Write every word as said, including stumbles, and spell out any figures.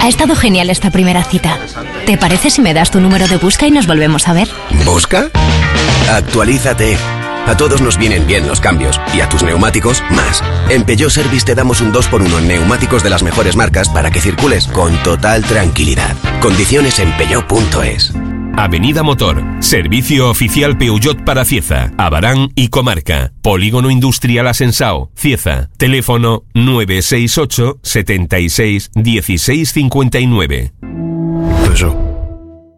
Ha estado genial esta primera cita. ¿Te parece si me das tu número de Busca y nos volvemos a ver? ¿Busca? Actualízate. A todos nos vienen bien los cambios, y a tus neumáticos, más. En Peugeot Service te damos un dos por uno en neumáticos de las mejores marcas para que circules con total tranquilidad. Condiciones en peugeot punto es. Avenida Motor, servicio oficial Peugeot para Cieza, Abarán y Comarca. Polígono Industrial Asensao, Cieza. Teléfono nueve seis ocho, setenta y seis, dieciséis cincuenta y nueve. Peugeot.